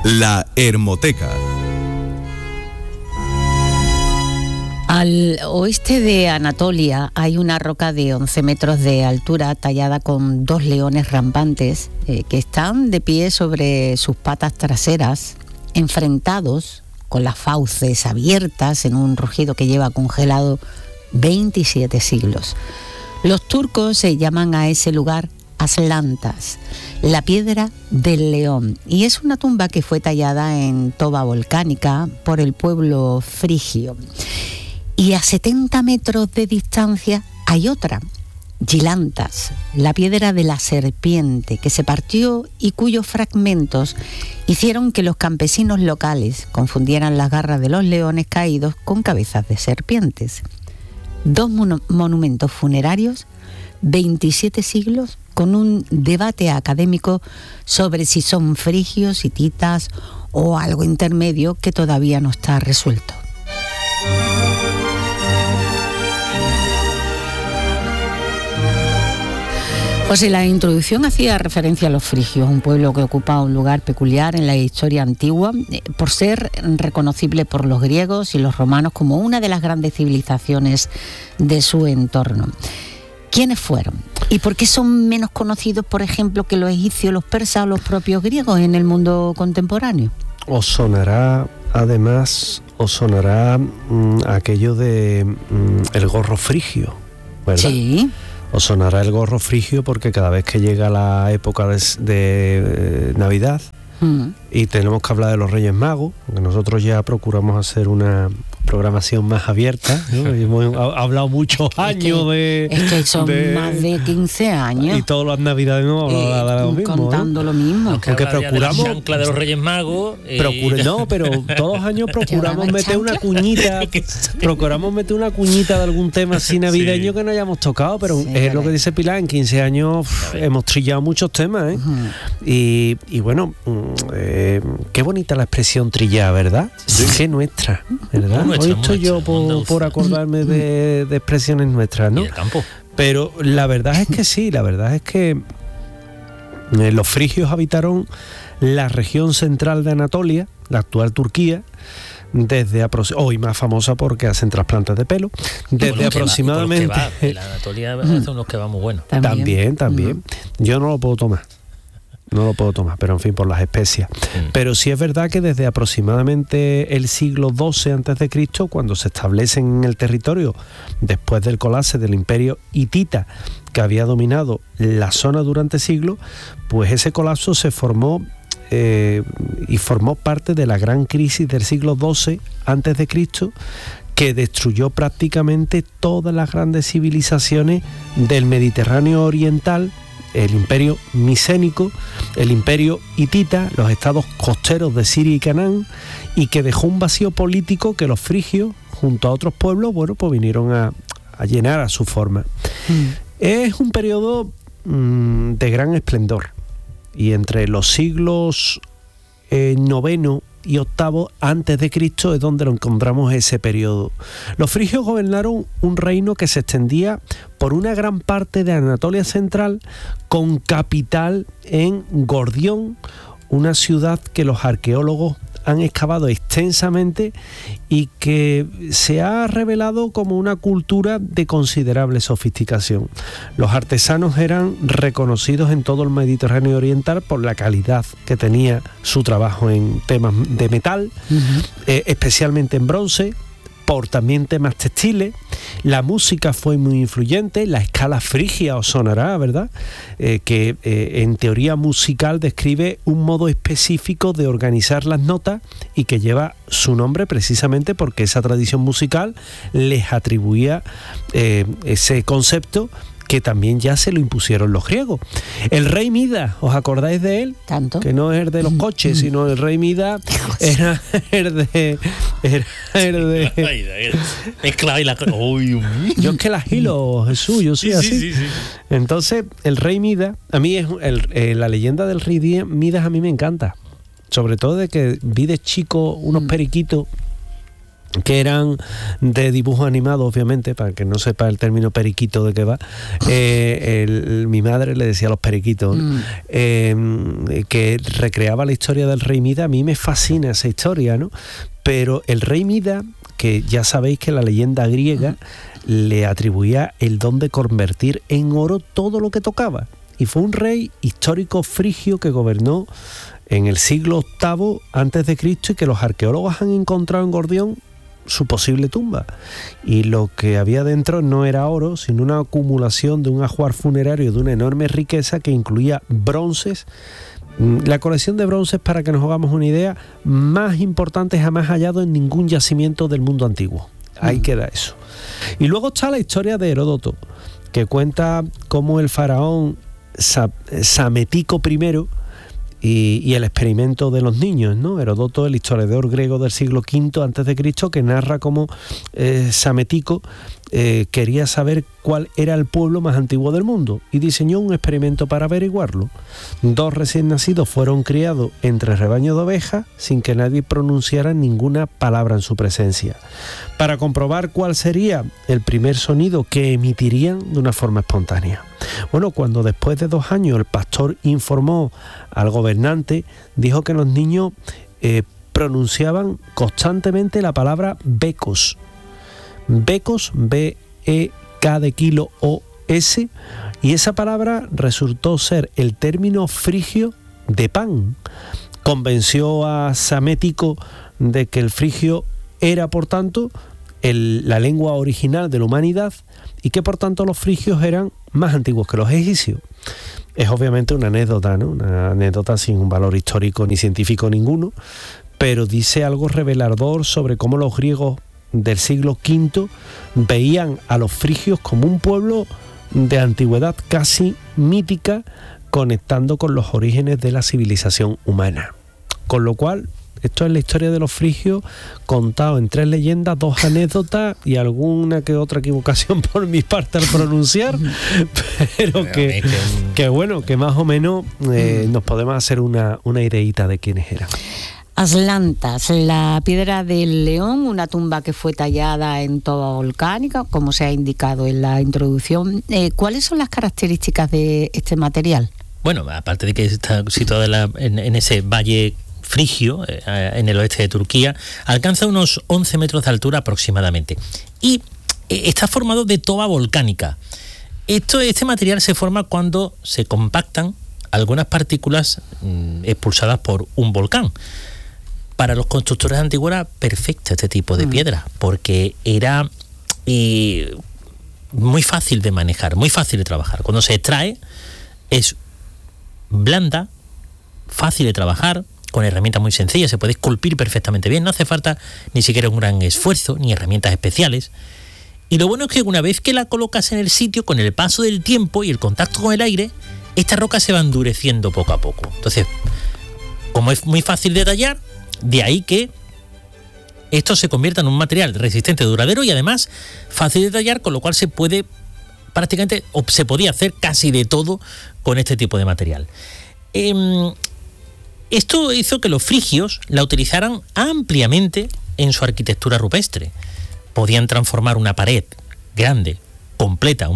La Hermoteca. Al oeste de Anatolia hay una roca de 11 metros de altura tallada con 2 leones rampantes que están de pie sobre sus patas traseras, enfrentados con las fauces abiertas en un rugido que lleva congelado 27 siglos. Los turcos se llaman a ese lugar Aslantas, la piedra del león, y es una tumba que fue tallada en toba volcánica por el pueblo frigio. Y a 70 metros de distancia hay otra, Gilantas, la piedra de la serpiente, que se partió y cuyos fragmentos hicieron que los campesinos locales confundieran las garras de los leones caídos con cabezas de serpientes. 2 monumentos funerarios, 27 siglos, con un debate académico sobre si son frigios, hititas o algo intermedio que todavía no está resuelto. Pues en la introducción hacía referencia a los frigios, un pueblo que ocupa un lugar peculiar en la historia antigua por ser reconocible por los griegos y los romanos como una de las grandes civilizaciones de su entorno. ¿Quiénes fueron? ¿Y por qué son menos conocidos, por ejemplo, que los egipcios, los persas o los propios griegos en el mundo contemporáneo? Os sonará, además, aquello de el gorro frigio, ¿verdad? Sí. Os sonará el gorro frigio porque cada vez que llega la época de Navidad y tenemos que hablar de los Reyes Magos, porque nosotros ya procuramos hacer una programación más abierta, ¿no? Hemos hablado muchos años de... Es que son más de 15 años. Y todas las Navidades no hablamos lo mismo. Contando lo mismo. Aunque procuramos... De la chancla de los Reyes Magos. No, pero todos los años procuramos meter una cuñita. Procuramos meter una cuñita de algún tema así navideño que no hayamos tocado, pero sí, es lo que dice Pilar, en 15 años hemos trillado muchos temas, ¿eh? Y bueno, qué bonita la expresión trillada, ¿verdad? Sí. Qué nuestra, ¿verdad? Hoy estoy yo por acordarme de expresiones nuestras, ¿no? Y el campo. Pero la verdad es que sí, la verdad es que los frigios habitaron la región central de Anatolia, la actual Turquía, desde hoy más famosa porque hacen trasplantes de pelo, desde aproximadamente... La Anatolia hace unos kebabs muy buenos. También. Yo no lo puedo tomar, pero en fin, por las especias. Pero sí es verdad que desde aproximadamente el siglo XII a.C., cuando se establecen en el territorio, después del colapso del imperio hitita, que había dominado la zona durante siglos, pues ese colapso se formó y formó parte de la gran crisis del siglo XII a.C., que destruyó prácticamente todas las grandes civilizaciones del Mediterráneo oriental, el imperio micénico, el imperio hitita, los estados costeros de Siria y Canaán, y que dejó un vacío político que los frigios, junto a otros pueblos, pues vinieron a llenar a su forma. Es un periodo de gran esplendor, y entre los siglos IX y VIII antes de Cristo es donde lo encontramos ese periodo. Los frigios gobernaron un reino que se extendía por una gran parte de Anatolia Central, con capital en Gordión, una ciudad que los arqueólogos han excavado extensamente y que se ha revelado como una cultura de considerable sofisticación. Los artesanos eran reconocidos en todo el Mediterráneo oriental por la calidad que tenía su trabajo en temas de metal, especialmente en bronce, por también temas textiles. La música fue muy influyente, la escala frigia os sonará, ¿verdad? Que en teoría musical describe un modo específico de organizar las notas y que lleva su nombre precisamente porque esa tradición musical les atribuía ese concepto que también ya se lo impusieron los griegos. El rey Midas, ¿os acordáis de él? ¿Tanto? Que no es el de los coches, sino el rey Midas era el de... Yo es que la hilo, Jesús, yo soy así. Sí. Entonces, el rey Midas, a mí es la leyenda del rey Midas a mí me encanta. Sobre todo de que vi de chico unos periquitos que eran de dibujo animado, obviamente, para que no sepa el término periquito de qué va. Mi madre le decía a los periquitos, que recreaba la historia del rey Mida. A mí me fascina esa historia, ¿no? Pero el rey Mida, que ya sabéis que la leyenda griega le atribuía el don de convertir en oro todo lo que tocaba. Y fue un rey histórico frigio que gobernó en el siglo VIII a.C. y que los arqueólogos han encontrado en Gordión su posible tumba, y lo que había dentro no era oro, sino una acumulación de un ajuar funerario de una enorme riqueza que incluía bronces. La colección de bronces, para que nos hagamos una idea, más importante jamás hallado en ningún yacimiento del mundo antiguo. Ahí queda eso. Y luego está la historia de Heródoto, que cuenta cómo el faraón Psamético I y el experimento de los niños, ¿no? Heródoto, el historiador griego del siglo V a.C., que narra cómo Psamético quería saber cuál era el pueblo más antiguo del mundo y diseñó un experimento para averiguarlo. 2 recién nacidos fueron criados entre rebaños de ovejas sin que nadie pronunciara ninguna palabra en su presencia, para comprobar cuál sería el primer sonido que emitirían de una forma espontánea. Bueno, cuando después de 2 años el pastor informó al gobernante, dijo que los niños pronunciaban constantemente la palabra becos. Becos, B-E-K de kilo O-S, y esa palabra resultó ser el término frigio de pan. Convenció a Psamético de que el frigio era, por tanto, la lengua original de la humanidad y que, por tanto, los frigios eran más antiguos que los egipcios. Es obviamente una anécdota, ¿no? Una anécdota sin un valor histórico ni científico ninguno, pero dice algo revelador sobre cómo los griegos del siglo V veían a los frigios como un pueblo de antigüedad casi mítica, conectando con los orígenes de la civilización humana. Con lo cual, esto es la historia de los frigios contado en 3 leyendas, 2 anécdotas y alguna que otra equivocación por mi parte al pronunciar, pero que bueno, que más o menos nos podemos hacer una ideita de quiénes eran. Atlantas, la piedra del león, una tumba que fue tallada en toba volcánica, como se ha indicado en la introducción. ¿Cuáles son las características de este material? Bueno, aparte de que está situada en ese valle frigio, en el oeste de Turquía, alcanza unos 11 metros de altura aproximadamente. Y está formado de toba volcánica. Este material se forma cuando se compactan algunas partículas expulsadas por un volcán. Para los constructores antiguos era perfecta este tipo de piedra, porque era muy fácil de manejar, muy fácil de trabajar. Cuando se extrae es blanda, fácil de trabajar, con herramientas muy sencillas, se puede esculpir perfectamente bien, no hace falta ni siquiera un gran esfuerzo, ni herramientas especiales. Y lo bueno es que una vez que la colocas en el sitio, con el paso del tiempo y el contacto con el aire, esta roca se va endureciendo poco a poco. Entonces, como es muy fácil de tallar, de ahí que esto se convierta en un material resistente, duradero y además fácil de tallar, con lo cual se puede prácticamente, o se podía hacer casi de todo con este tipo de material. Esto hizo que los frigios la utilizaran ampliamente en su arquitectura rupestre. Podían transformar una pared grande, completa,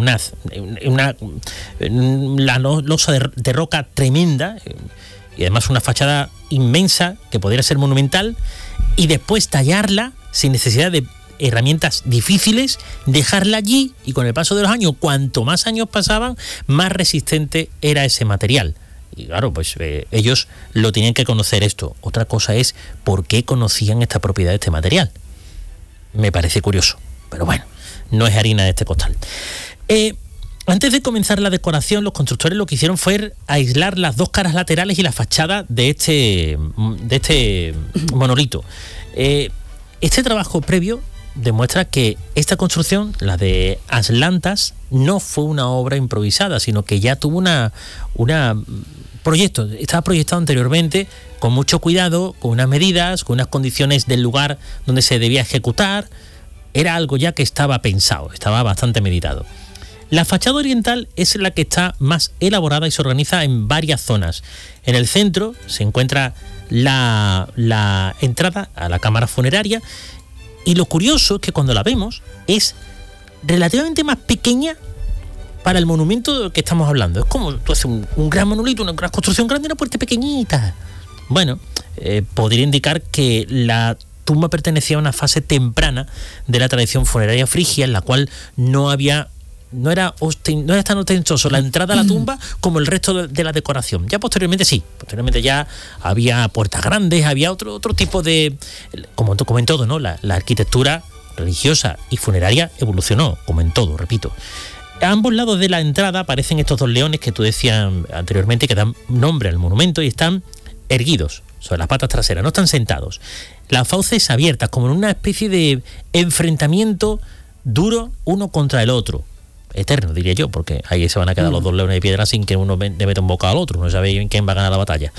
la losa de roca tremenda, y además una fachada inmensa que podría ser monumental, y después tallarla sin necesidad de herramientas difíciles, dejarla allí, y con el paso de los años, cuanto más años pasaban, más resistente era ese material. Y claro, pues ellos lo tenían que conocer esto. Otra cosa es por qué conocían esta propiedad de este material. Me parece curioso, pero bueno, no es harina de este costal. Antes de comenzar la decoración, los constructores lo que hicieron fue aislar las 2 caras laterales y la fachada de este monolito. Este trabajo previo demuestra que esta construcción, la de Atlantas, no fue una obra improvisada, sino que ya tuvo estaba proyectado anteriormente con mucho cuidado, con unas medidas, con unas condiciones del lugar donde se debía ejecutar. Era algo ya que estaba pensado, estaba bastante meditado. La fachada oriental es la que está más elaborada y se organiza en varias zonas. En el centro se encuentra la entrada a la cámara funeraria, Y lo curioso es que cuando la vemos es relativamente más pequeña para el monumento que estamos hablando. Es como tú haces un gran monolito, una gran construcción grande, una puerta pequeñita. Bueno, podría indicar que la tumba pertenecía a una fase temprana de la tradición funeraria frigia, en la cual no era tan ostentoso la entrada a la tumba como el resto de la decoración. Ya posteriormente sí, ya había puertas grandes, había otro tipo de... Como en todo, ¿no? La arquitectura religiosa y funeraria evolucionó, como en todo, repito. A ambos lados de la entrada aparecen estos dos leones que tú decías anteriormente, que dan nombre al monumento, y están erguidos sobre las patas traseras, no están sentados. Las fauces abiertas, como en una especie de enfrentamiento duro uno contra el otro. Eterno, diría yo, porque ahí se van a quedar los dos leones de piedra sin que uno le meta un bocado al otro, no sabe quién va a ganar la batalla.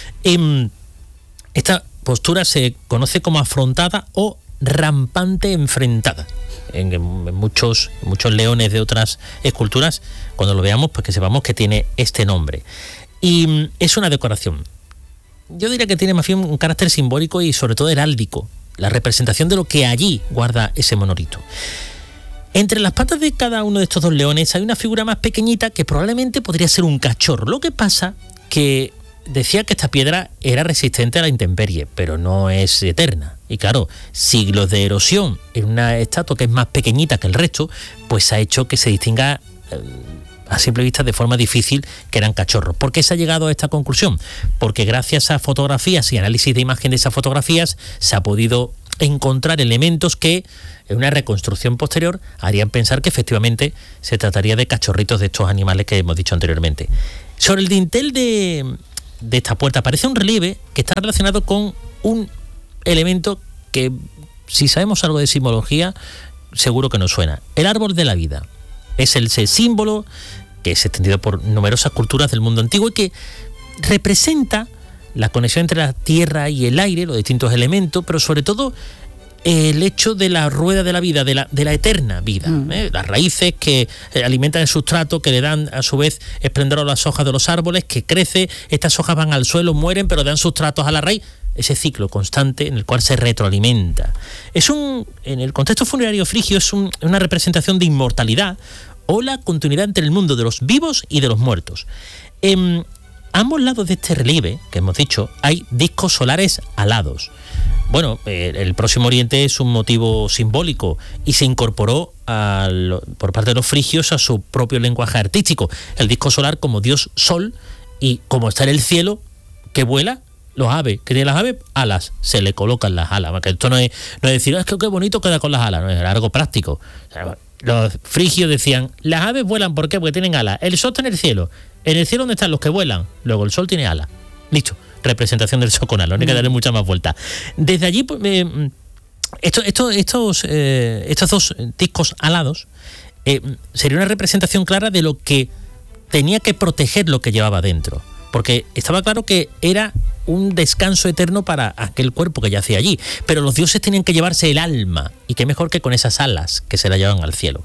Esta postura se conoce como afrontada o rampante enfrentada. En muchos leones de otras esculturas, cuando lo veamos, pues que sepamos que tiene este nombre. Y es una decoración. Yo diría que tiene más bien un carácter simbólico y sobre todo heráldico, la representación de lo que allí guarda ese monolito. Entre las patas de cada uno de estos dos leones hay una figura más pequeñita que probablemente podría ser un cachorro. Lo que pasa que decía que esta piedra era resistente a la intemperie, pero no es eterna. Y claro, siglos de erosión en una estatua que es más pequeñita que el resto, pues ha hecho que se distinga a simple vista de forma difícil que eran cachorros. ¿Por qué se ha llegado a esta conclusión? Porque gracias a fotografías y análisis de imagen de esas fotografías se ha podido encontrar elementos que en una reconstrucción posterior harían pensar que efectivamente se trataría de cachorritos de estos animales que hemos dicho anteriormente. Sobre el dintel de esta puerta aparece un relieve que está relacionado con un elemento que, si sabemos algo de simbología, seguro que nos suena. El árbol de la vida. Es ese símbolo que es extendido por numerosas culturas del mundo antiguo y que representa la conexión entre la tierra y el aire, los distintos elementos, pero sobre todo el hecho de la rueda de la vida, de la eterna vida. Las raíces que alimentan el sustrato, que le dan a su vez esplendor a las hojas de los árboles, que crece, estas hojas van al suelo, mueren, pero dan sustratos a la raíz. Ese ciclo constante en el cual se retroalimenta. En el contexto funerario frigio es una representación de inmortalidad o la continuidad entre el mundo de los vivos y de los muertos. En ambos lados de este relieve, que hemos dicho, hay discos solares alados. Bueno, el Próximo Oriente es un motivo simbólico y se incorporó por parte de los frigios a su propio lenguaje artístico. El disco solar como dios sol, y como está en el cielo, que vuela, los aves, que tienen las aves, alas, se le colocan las alas. Porque esto no es decir, es que qué bonito queda con las alas, no es algo práctico. O sea, los frigios decían, las aves vuelan, ¿por qué? Porque tienen alas. El sol está en el cielo. En el cielo, ¿dónde están los que vuelan? Luego el sol tiene alas. Listo. Representación del sol con alas. No hay que darle mucha más vuelta. Desde allí, estos dos discos alados sería una representación clara de lo que tenía que proteger lo que llevaba dentro. Porque estaba claro que era un descanso eterno para aquel cuerpo que yacía allí. Pero los dioses tenían que llevarse el alma. Y qué mejor que con esas alas que se la llevan al cielo.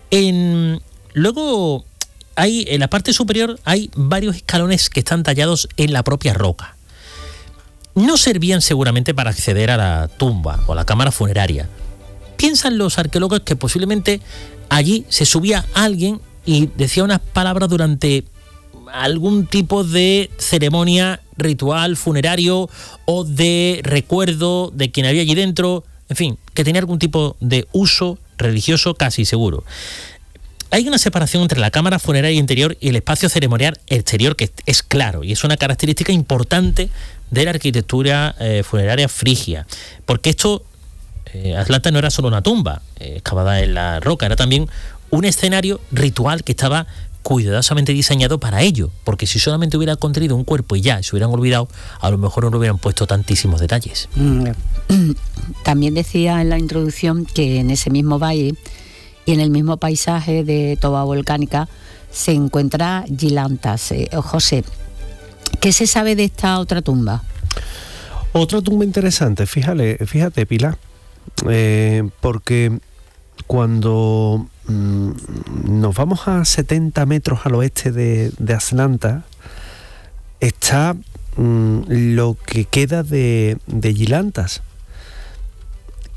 Luego, en la parte superior hay varios escalones que están tallados en la propia roca. No servían seguramente para acceder a la tumba o a la cámara funeraria. Piensan los arqueólogos que posiblemente allí se subía alguien y decía unas palabras durante algún tipo de ceremonia ritual funerario o de recuerdo de quien había allí dentro, en fin, que tenía algún tipo de uso religioso casi seguro. Hay una separación entre la cámara funeraria interior y el espacio ceremonial exterior que es claro y es una característica importante de la arquitectura funeraria frigia, porque Atlanta no era solo una tumba excavada en la roca, era también un escenario ritual que estaba cuidadosamente diseñado para ello, porque si solamente hubiera contenido un cuerpo y ya se hubieran olvidado, a lo mejor no le hubieran puesto tantísimos detalles. También decía en la introducción que en ese mismo valle y en el mismo paisaje de toba volcánica se encuentra Yilantas. José, ¿qué se sabe de esta otra tumba? Otra tumba interesante, fíjate Pilar, porque cuando nos vamos a 70 metros al oeste de Atlanta, está lo que queda de Yilantas.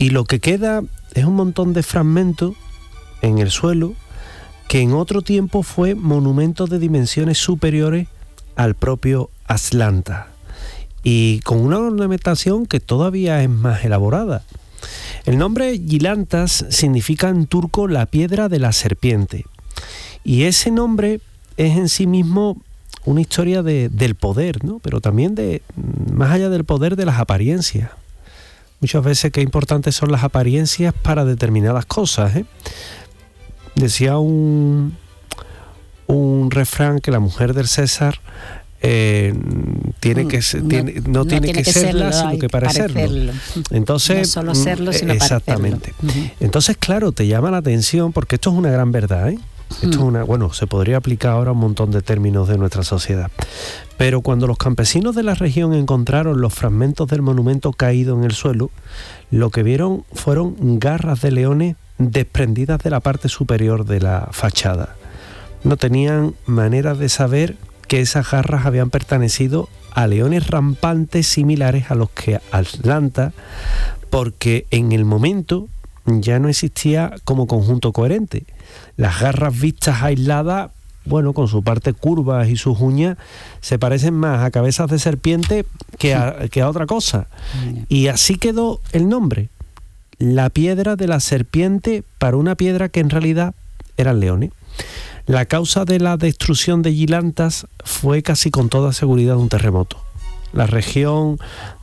Y lo que queda es un montón de fragmentos en el suelo que en otro tiempo fue monumento de dimensiones superiores al propio Atlanta, y con una ornamentación que todavía es más elaborada. El nombre Yilantas significa en turco la piedra de la serpiente, y ese nombre es en sí mismo una historia del poder, ¿no? Pero también más allá del poder, de las apariencias. Muchas veces qué importantes son las apariencias para determinadas cosas, ¿eh? Decía un refrán que la mujer del César no tiene que serla, sino que parecerlo. Entonces, no solo serlo, sino exactamente. Parecerlo. Entonces, claro, te llama la atención, porque esto es una gran verdad, ¿eh? Esto es se podría aplicar ahora a un montón de términos de nuestra sociedad. Pero cuando los campesinos de la región encontraron los fragmentos del monumento caído en el suelo, lo que vieron fueron garras de leones desprendidas de la parte superior de la fachada. No tenían manera de saber que esas garras habían pertenecido a leones rampantes similares a los que Atlanta, porque en el momento ya no existía como conjunto coherente. Las garras vistas aisladas, con su parte curvas y sus uñas, se parecen más a cabezas de serpiente que a otra cosa. Y así quedó el nombre, la piedra de la serpiente, para una piedra que en realidad eran leones. La causa de la destrucción de Yilantas fue casi con toda seguridad un terremoto. La región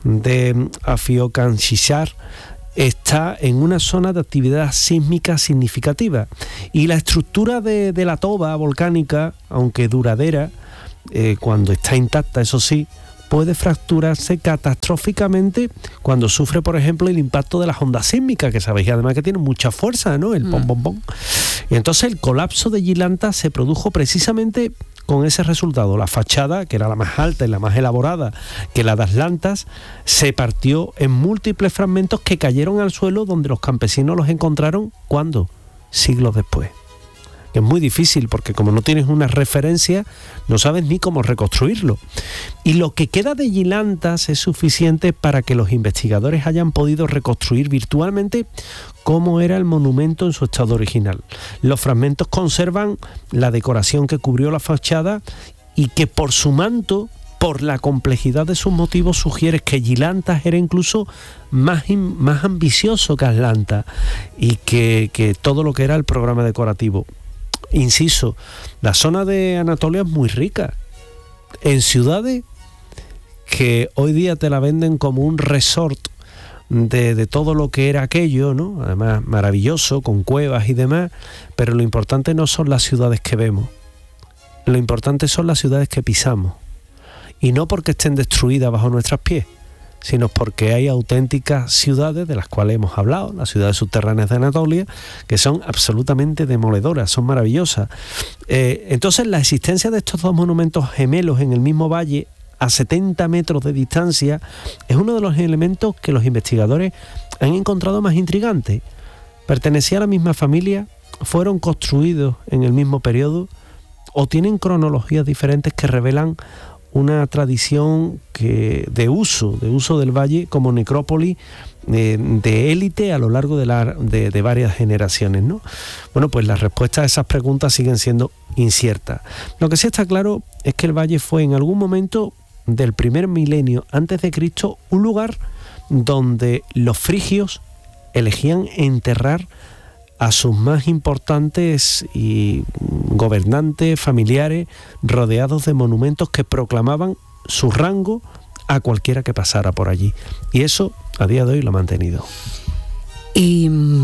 de Afyonkhanshishar está en una zona de actividad sísmica significativa, y la estructura de la toba volcánica, aunque duradera, cuando está intacta, eso sí, puede fracturarse catastróficamente cuando sufre, por ejemplo, el impacto de las ondas sísmicas, que sabéis además que tienen mucha fuerza, ¿no? El pom pom pom. Y entonces el colapso de Yilantas se produjo precisamente con ese resultado. La fachada, que era la más alta y la más elaborada que la de Atlantas, se partió en múltiples fragmentos que cayeron al suelo, donde los campesinos los encontraron, ¿cuándo? Siglos después. Es muy difícil, porque como no tienes una referencia, no sabes ni cómo reconstruirlo. Y lo que queda de Yilantas es suficiente para que los investigadores hayan podido reconstruir virtualmente cómo era el monumento en su estado original. Los fragmentos conservan la decoración que cubrió la fachada, y que por su manto, por la complejidad de sus motivos, sugiere que Yilantas era incluso más ambicioso que Atlanta, y que todo lo que era el programa decorativo. Inciso, la zona de Anatolia es muy rica en ciudades que hoy día te la venden como un resort de todo lo que era aquello, ¿no? Además maravilloso, con cuevas y demás, pero lo importante no son las ciudades que vemos, lo importante son las ciudades que pisamos, y no porque estén destruidas bajo nuestros pies, sino porque hay auténticas ciudades de las cuales hemos hablado, las ciudades subterráneas de Anatolia, que son absolutamente demoledoras, son maravillosas. Entonces, la existencia de estos dos monumentos gemelos en el mismo valle, a 70 metros de distancia, es uno de los elementos que los investigadores han encontrado más intrigantes. ¿Pertenecían a la misma familia? ¿Fueron construidos en el mismo periodo? ¿O tienen cronologías diferentes que revelan una tradición de uso del valle como necrópolis de élite a lo largo de varias generaciones, ¿no? Bueno, pues las respuestas a esas preguntas siguen siendo inciertas. Lo que sí está claro es que el valle fue en algún momento del primer milenio antes de Cristo un lugar donde los frigios elegían enterrar a sus más importantes y gobernantes familiares, rodeados de monumentos que proclamaban su rango a cualquiera que pasara por allí. Y eso a día de hoy lo ha mantenido. Y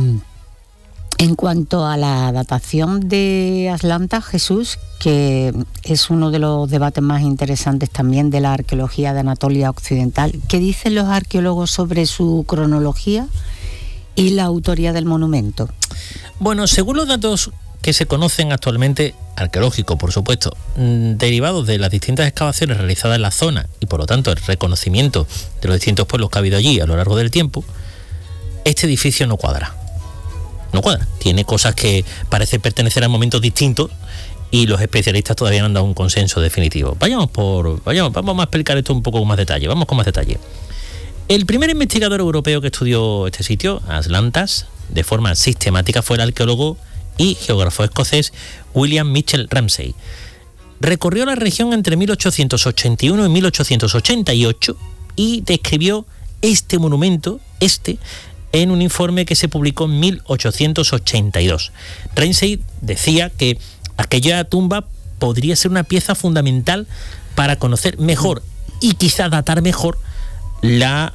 en cuanto a la datación de Atlanta, Jesús, que es uno de los debates más interesantes también de la arqueología de Anatolia Occidental, ¿qué dicen los arqueólogos sobre su cronología y la autoría del monumento? Bueno, según los datos que se conocen actualmente, arqueológicos por supuesto, derivados de las distintas excavaciones realizadas en la zona y por lo tanto el reconocimiento de los distintos pueblos que ha habido allí a lo largo del tiempo, este edificio no cuadra. No cuadra. Tiene cosas que parecen pertenecer a momentos distintos y los especialistas todavía no han dado un consenso definitivo. Vamos a explicar esto un poco con más detalle. Vamos con más detalle. El primer investigador europeo que estudió este sitio, Atlantas, de forma sistemática fue el arqueólogo y geógrafo escocés William Mitchell Ramsay. Recorrió la región entre 1881 y 1888 y describió este monumento, en un informe que se publicó en 1882. Ramsay decía que aquella tumba podría ser una pieza fundamental para conocer mejor y quizá datar mejor la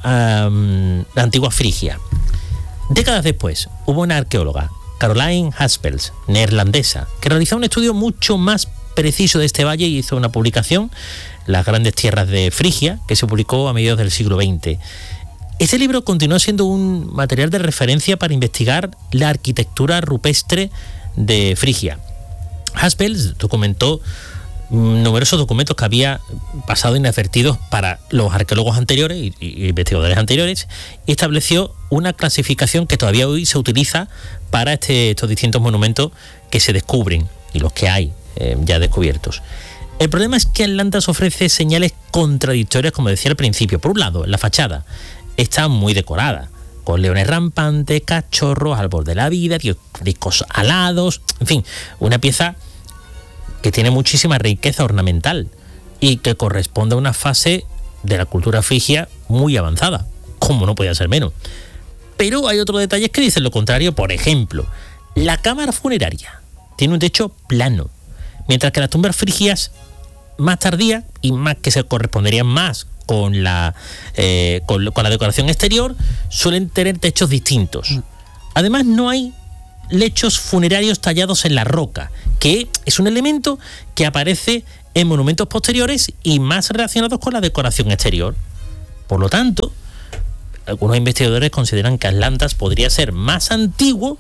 antigua Frigia. Décadas después, hubo una arqueóloga, Caroline Haspels, neerlandesa, que realizó un estudio mucho más preciso de este valle y hizo una publicación, Las grandes tierras de Frigia, que se publicó a mediados del siglo XX. Este libro continuó siendo un material de referencia para investigar la arquitectura rupestre de Frigia. Haspels documentó numerosos documentos que había pasado inadvertidos para los arqueólogos anteriores y investigadores anteriores, y estableció una clasificación que todavía hoy se utiliza para estos distintos monumentos que se descubren y los que hay ya descubiertos. El problema es que Atlantas ofrece señales contradictorias, como decía al principio. Por un lado, la fachada está muy decorada, con leones rampantes, cachorros, árbol de la vida, discos alados, en fin, una pieza que tiene muchísima riqueza ornamental y que corresponde a una fase de la cultura frigia muy avanzada, como no podía ser menos. Pero hay otros detalles que dicen lo contrario. Por ejemplo, la cámara funeraria tiene un techo plano, mientras que las tumbas frigias más tardías y más que se corresponderían más con la decoración exterior suelen tener techos distintos. Además, no hay lechos funerarios tallados en la roca, que es un elemento que aparece en monumentos posteriores y más relacionados con la decoración exterior. Por lo tanto, algunos investigadores consideran que Atlantas podría ser más antiguo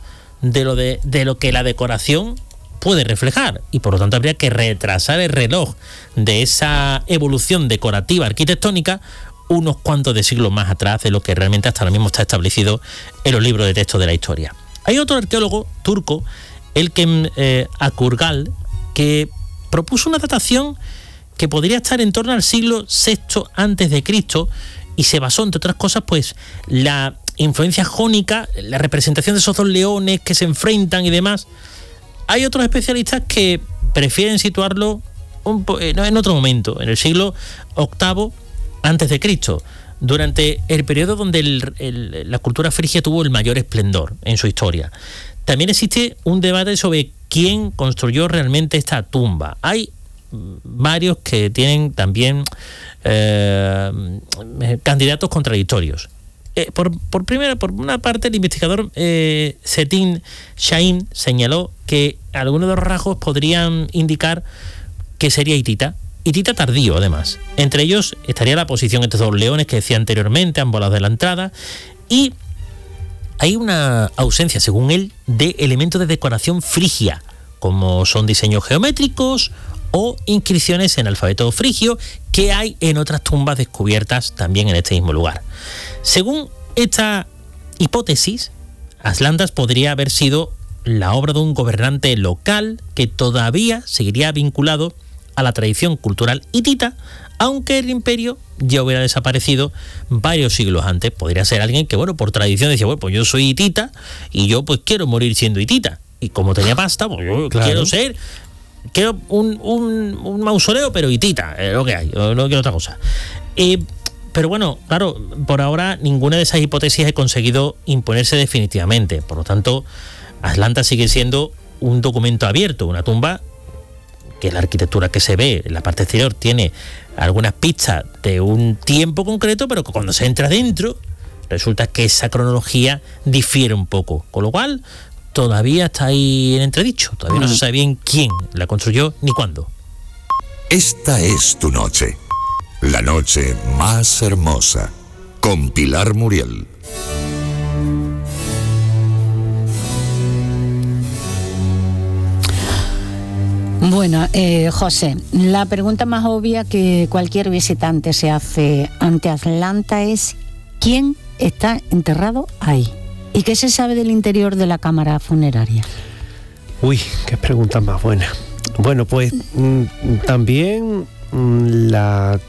de lo que la decoración puede reflejar, y por lo tanto habría que retrasar el reloj de esa evolución decorativa arquitectónica unos cuantos de siglos más atrás de lo que realmente hasta ahora mismo está establecido en los libros de texto de la historia. Hay otro arqueólogo turco, Elkem Akurgal, que propuso una datación que podría estar en torno al siglo VI antes de Cristo, y se basó, entre otras cosas, pues la influencia jónica, la representación de esos dos leones que se enfrentan y demás. Hay otros especialistas que prefieren situarlo en otro momento, en el siglo VIII antes de Cristo, durante el periodo donde la cultura frigia tuvo el mayor esplendor en su historia. También existe un debate sobre quién construyó realmente esta tumba. Hay varios que tienen también candidatos contradictorios. Por una parte, el investigador Setin Shahin señaló que algunos de los rasgos podrían indicar que sería hitita tardío, además. Entre ellos estaría la posición entre dos leones que decía anteriormente, ambos lados de la entrada, y hay una ausencia, según él, de elementos de decoración frigia, como son diseños geométricos o inscripciones en alfabeto frigio que hay en otras tumbas descubiertas también en este mismo lugar. Según esta hipótesis, Atlantas podría haber sido la obra de un gobernante local que todavía seguiría vinculado a la tradición cultural hitita, aunque el imperio ya hubiera desaparecido varios siglos antes. Podría ser alguien que, bueno, por tradición decía, bueno, pues yo soy hitita y yo pues quiero morir siendo hitita. Y como tenía pasta, pues yo quiero un mausoleo, pero hitita, lo que hay, no quiero otra cosa. Pero bueno, claro, por ahora ninguna de esas hipótesis ha conseguido imponerse definitivamente. Por lo tanto, Atlantas sigue siendo un documento abierto, una tumba que la arquitectura que se ve en la parte exterior tiene algunas pistas de un tiempo concreto, pero que cuando se entra dentro resulta que esa cronología difiere un poco, con lo cual todavía está ahí en entredicho, todavía no se sabe bien quién la construyó ni cuándo. Esta es tu noche, la noche más hermosa, con Pilar Muriel. Bueno, José, la pregunta más obvia que cualquier visitante se hace ante Atlanta es ¿quién está enterrado ahí? ¿Y qué se sabe del interior de la cámara funeraria? Uy, qué pregunta más buena. Bueno, pues también la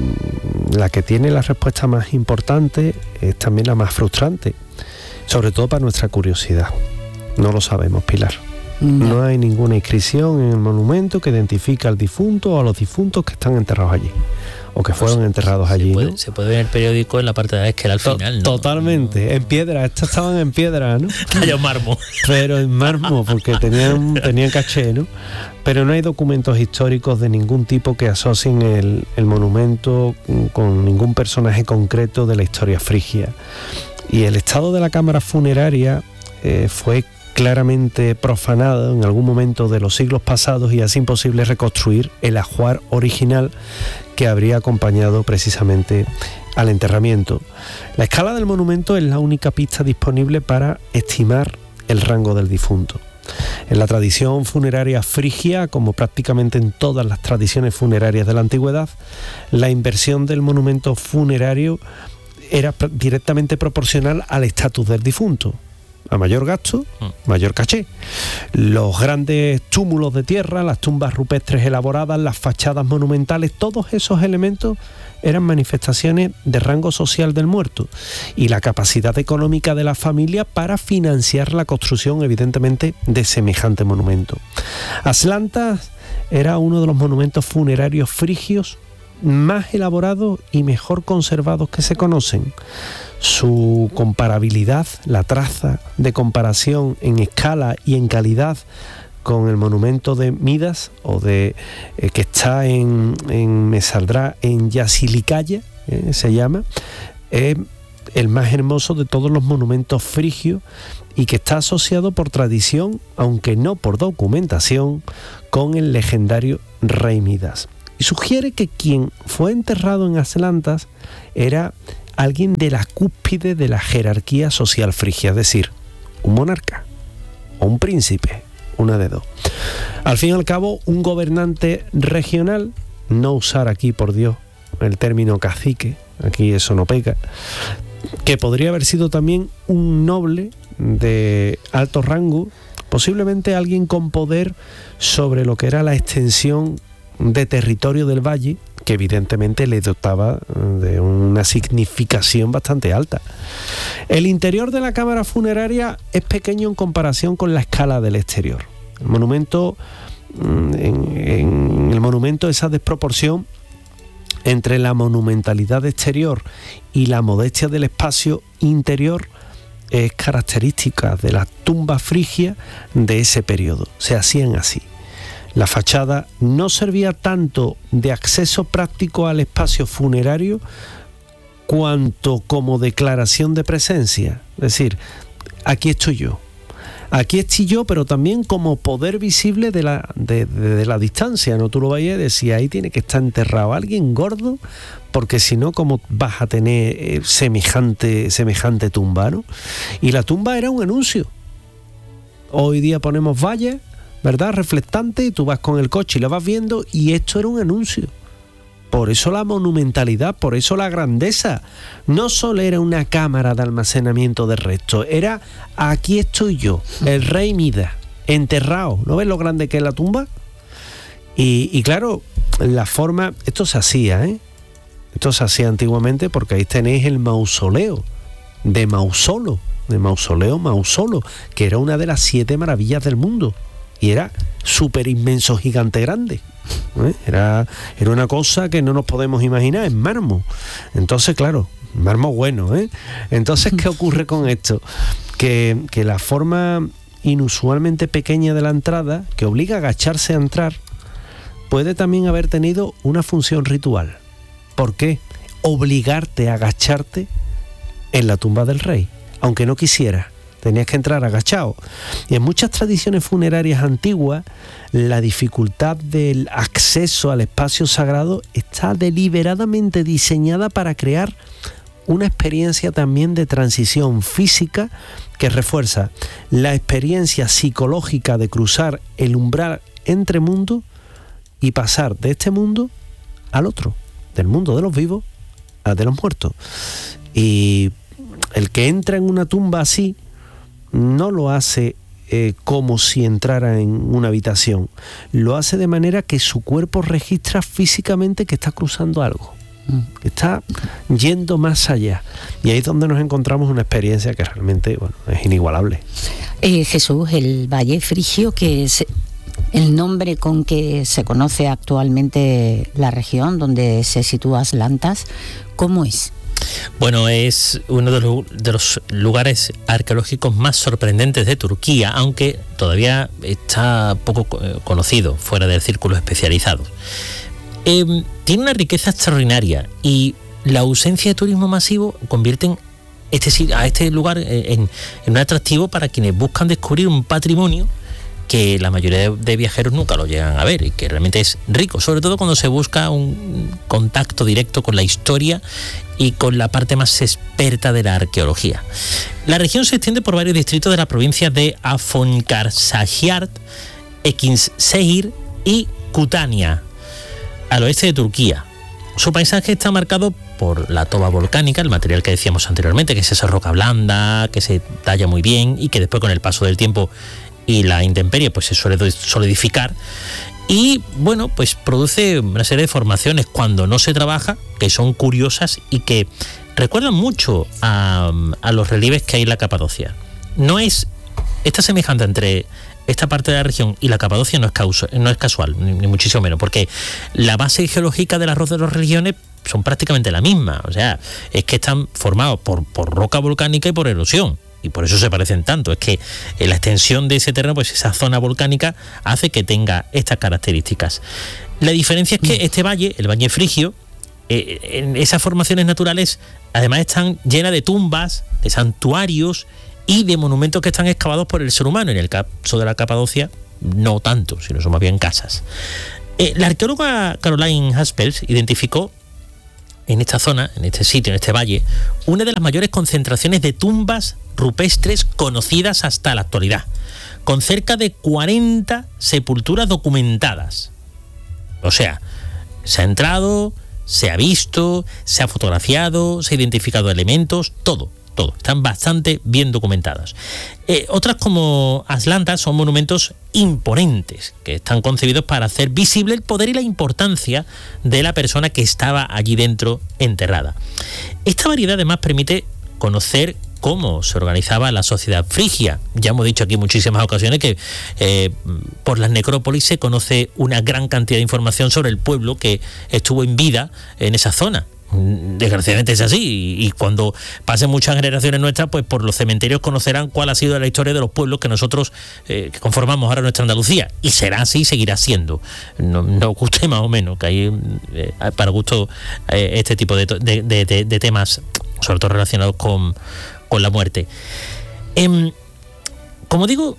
que tiene la respuesta más importante es también la más frustrante, sobre todo para nuestra curiosidad. No lo sabemos, Pilar. No hay ninguna inscripción en el monumento que identifique al difunto o a los difuntos que están enterrados allí o que fueron enterrados allí. Se puede ver en el periódico en la parte de que era al final, ¿no? Totalmente, en piedra. Estas estaban en piedra, ¿no? Calla mármol. Pero en mármol, porque tenían caché, ¿no? Pero no hay documentos históricos de ningún tipo que asocien el monumento con ningún personaje concreto de la historia frigia. Y el estado de la cámara funeraria fue claramente profanado en algún momento de los siglos pasados y así imposible reconstruir el ajuar original que habría acompañado precisamente al enterramiento. La escala del monumento es la única pista disponible para estimar el rango del difunto. En la tradición funeraria frigia, como prácticamente en todas las tradiciones funerarias de la antigüedad, la inversión del monumento funerario era directamente proporcional al estatus del difunto. A mayor gasto, mayor caché. Los grandes túmulos de tierra, las tumbas rupestres elaboradas, las fachadas monumentales, todos esos elementos eran manifestaciones de rango social del muerto y la capacidad económica de la familia para financiar la construcción, evidentemente, de semejante monumento. Atlantas era uno de los monumentos funerarios frigios más elaborados y mejor conservados que se conocen. Su comparabilidad, la traza de comparación en escala y en calidad con el monumento de Midas o que está me saldrá en Yasilicaya, se llama, es el más hermoso de todos los monumentos frigios y que está asociado por tradición, aunque no por documentación, con el legendario rey Midas. Y sugiere que quien fue enterrado en Atlantas era alguien de la cúspide de la jerarquía social frigia, es decir, un monarca o un príncipe, una de dos. Al fin y al cabo, un gobernante regional, no usar aquí, por Dios, el término cacique, aquí eso no peca, que podría haber sido también un noble de alto rango, posiblemente alguien con poder sobre lo que era la extensión de territorio del valle, que evidentemente le dotaba de una significación bastante alta. El interior de la cámara funeraria es pequeño en comparación con la escala del exterior. El monumento, en el monumento, esa desproporción entre la monumentalidad exterior y la modestia del espacio interior es característica de las tumbas frigias de ese periodo. Se hacían así. La fachada no servía tanto de acceso práctico al espacio funerario cuanto como declaración de presencia. Es decir, aquí estoy yo, pero también como poder visible de la distancia. No, tú lo vayas a decir, ahí tiene que estar enterrado alguien gordo, porque si no, ¿cómo vas a tener semejante tumba, ¿no? Y la tumba era un anuncio. Hoy día ponemos vallas, ¿verdad?, reflectante, y tú vas con el coche y lo vas viendo, y esto era un anuncio. Por eso la monumentalidad, por eso la grandeza. No solo era una cámara de almacenamiento de restos, era aquí estoy yo, el rey Midas, enterrado. ¿No ves lo grande que es la tumba? Y claro, la forma, esto se hacía antiguamente, porque ahí tenéis el mausoleo de Mausolo, que era una de las 7 maravillas del mundo. Y era súper inmenso, gigante, grande. Era una cosa que no nos podemos imaginar, en mármol. Entonces, claro, mármol bueno, Entonces, ¿qué ocurre con esto? Que la forma inusualmente pequeña de la entrada, que obliga a agacharse a entrar, puede también haber tenido una función ritual. ¿Por qué? Obligarte a agacharte en la tumba del rey, aunque no quisieras. Tenías que entrar agachado. Y en muchas tradiciones funerarias antiguas, la dificultad del acceso al espacio sagrado está deliberadamente diseñada para crear una experiencia también de transición física que refuerza la experiencia psicológica de cruzar el umbral entre mundos y pasar de este mundo al otro, del mundo de los vivos al de los muertos. Y el que entra en una tumba así no lo hace como si entrara en una habitación. Lo hace de manera que su cuerpo registra físicamente que está cruzando algo, que está yendo más allá. Y ahí es donde nos encontramos una experiencia que realmente, bueno, es inigualable. Jesús, el Valle Frigio, que es el nombre con que se conoce actualmente la región donde se sitúa Atlantas, ¿cómo es? Bueno, es uno de los lugares arqueológicos más sorprendentes de Turquía, aunque todavía está poco conocido fuera del círculo especializado. Tiene una riqueza extraordinaria y la ausencia de turismo masivo convierte a este lugar en un atractivo para quienes buscan descubrir un patrimonio que la mayoría de viajeros nunca lo llegan a ver y que realmente es rico, sobre todo cuando se busca un contacto directo con la historia y con la parte más experta de la arqueología. La región se extiende por varios distritos de la provincia de Afyonkarahisar, Ekinşehir y Kütahya, al oeste de Turquía. Su paisaje está marcado por la toba volcánica, el material que decíamos anteriormente, que es esa roca blanda, que se talla muy bien y que después con el paso del tiempo y la intemperie pues se suele solidificar y bueno, pues produce una serie de formaciones cuando no se trabaja que son curiosas y que recuerdan mucho a los relieves que hay en la Capadocia. No es esta semejanza entre esta parte de la región y la Capadocia no es casual, ni muchísimo menos, porque la base geológica de las dos regiones son prácticamente la misma, o sea, es que están formados por roca volcánica y por erosión. Y por eso se parecen tanto, es que la extensión de ese terreno, pues esa zona volcánica hace que tenga estas características. La diferencia es que este valle, el Valle Frigio, en esas formaciones naturales, además están llenas de tumbas, de santuarios y de monumentos que están excavados por el ser humano. En el caso de la Capadocia, no tanto, sino son más bien casas. La arqueóloga Caroline Haspels identificó en esta zona, en este sitio, en este valle, una de las mayores concentraciones de tumbas rupestres conocidas hasta la actualidad, con cerca de 40 sepulturas documentadas. O sea, se ha entrado, se ha visto, se ha fotografiado, se ha identificado elementos, todo, están bastante bien documentadas. Otras como Atlantas son monumentos imponentes que están concebidos para hacer visible el poder y la importancia de la persona que estaba allí dentro enterrada. Esta variedad además permite conocer cómo se organizaba la sociedad frigia. Ya hemos dicho aquí en muchísimas ocasiones que por las necrópolis se conoce una gran cantidad de información sobre el pueblo que estuvo en vida en esa zona. Desgraciadamente es así y cuando pasen muchas generaciones nuestras, pues por los cementerios conocerán cuál ha sido la historia de los pueblos que nosotros que conformamos ahora nuestra Andalucía, y será así y seguirá siendo, no guste más o menos, que hay para gusto este tipo de temas, sobre todo relacionados con la muerte. Como digo,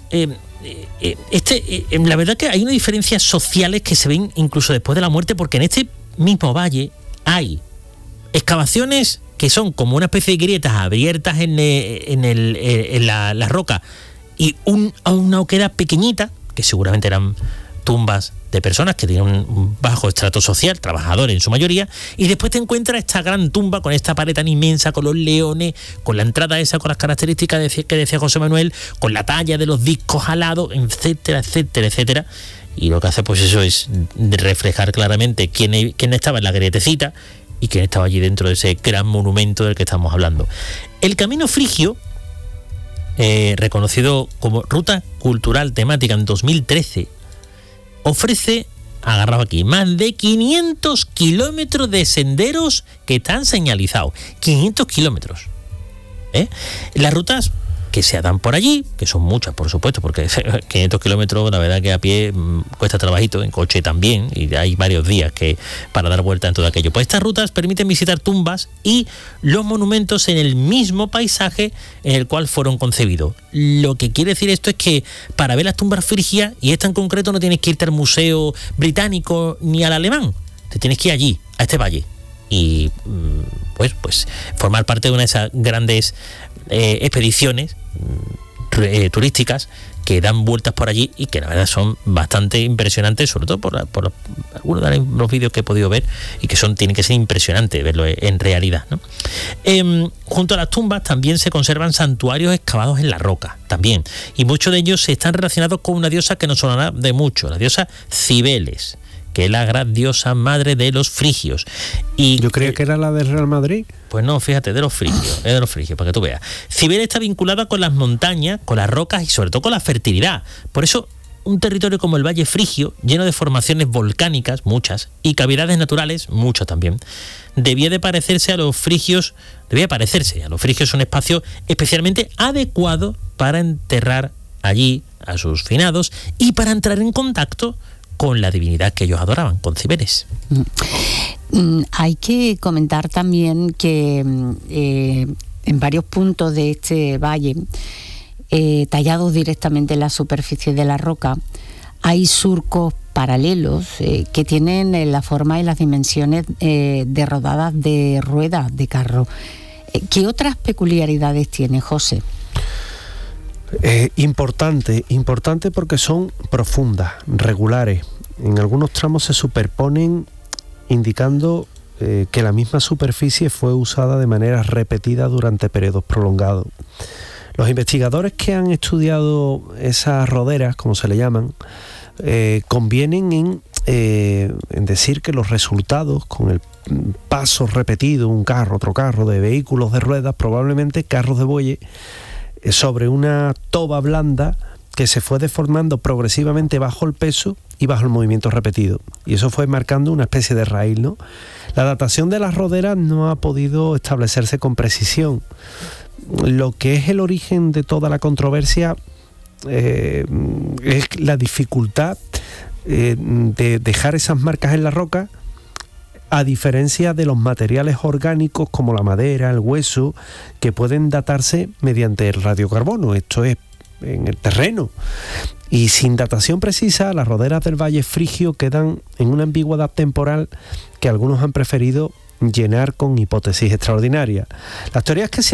la verdad que hay unas diferencias sociales que se ven incluso después de la muerte, porque en este mismo valle hay excavaciones que son como una especie de grietas abiertas en la roca y una oquedad pequeñita, que seguramente eran tumbas de personas que tenían un bajo estrato social, trabajadores en su mayoría, y después te encuentras esta gran tumba con esta pared tan inmensa, con los leones, con la entrada esa, con las características que decía José Manuel, con la talla de los discos alados, etcétera, etcétera, etcétera. Y lo que hace pues eso es reflejar claramente quién estaba en la grietecita y quién estaba allí dentro de ese gran monumento del que estamos hablando. El Camino Frigio, reconocido como Ruta Cultural Temática en 2013, ofrece, agarrado aquí, más de 500 kilómetros de senderos que están señalizados. 500 kilómetros. Las rutas que se dan por allí, que son muchas, por supuesto, porque 500 kilómetros, la verdad que a pie cuesta trabajito, en coche también, y hay varios días que para dar vuelta en todo aquello. Pues estas rutas permiten visitar tumbas y los monumentos en el mismo paisaje en el cual fueron concebidos. Lo que quiere decir esto es que para ver las tumbas frigias, y esta en concreto, no tienes que irte al Museo Británico ni al Alemán, te tienes que ir allí, a este valle, y pues formar parte de una de esas grandes expediciones turísticas que dan vueltas por allí y que la verdad son bastante impresionantes, sobre todo por algunos de los vídeos que he podido ver, y que tienen que ser impresionantes verlo en realidad, ¿no? Junto a las tumbas también se conservan santuarios excavados en la roca también, y muchos de ellos están relacionados con una diosa que nos sonará de mucho, la diosa Cibeles, que es la gran diosa madre de los frigios. Y yo creía que era la del Real Madrid. Pues no, fíjate, de los frigios, para que tú veas. Cibeles está vinculada con las montañas, con las rocas y sobre todo con la fertilidad. Por eso, un territorio como el Valle Frigio, lleno de formaciones volcánicas, muchas, y cavidades naturales, muchas también, debía parecerse a los frigios, un espacio especialmente adecuado para enterrar allí a sus finados y para entrar en contacto con la divinidad que ellos adoraban, con Cibeles. Hay que comentar también que en varios puntos de este valle, tallados directamente en la superficie de la roca, hay surcos paralelos que tienen la forma y las dimensiones de rodadas de ruedas de carro. ¿Qué otras peculiaridades tiene, José? Importante porque son profundas, regulares. En algunos tramos se superponen, indicando que la misma superficie fue usada de manera repetida durante periodos prolongados. Los investigadores que han estudiado esas roderas, como se le llaman, convienen en decir que los resultados con el paso repetido, un carro, otro carro, de vehículos de ruedas, probablemente carros de bueyes, sobre una toba blanda que se fue deformando progresivamente bajo el peso y bajo el movimiento repetido. Y eso fue marcando una especie de raíz, ¿no? La datación de las roderas no ha podido establecerse con precisión. Lo que es el origen de toda la controversia es la dificultad de dejar esas marcas en la roca, a diferencia de los materiales orgánicos como la madera, el hueso, que pueden datarse mediante el radiocarbono, esto es, en el terreno. Y sin datación precisa, las roderas del Valle Frigio quedan en una ambigüedad temporal que algunos han preferido llenar con hipótesis extraordinarias. Las teorías que se